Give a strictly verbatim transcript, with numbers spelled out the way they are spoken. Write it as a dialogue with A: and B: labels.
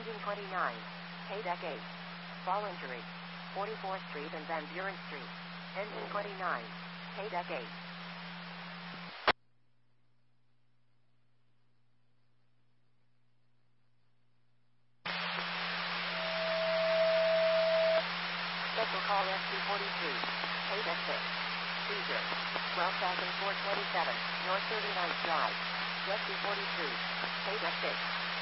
A: Engine twenty-nine. K-Deck eight. Fall injury. forty-fourth Street and Van Buren Street. Engine twenty-nine. K-Deck eight. Special call S two forty-three. K-Deck six. Seizure. twelve thousand four hundred twenty-seven, North thirty-ninth Drive. Jet two forty-three. K-Deck six.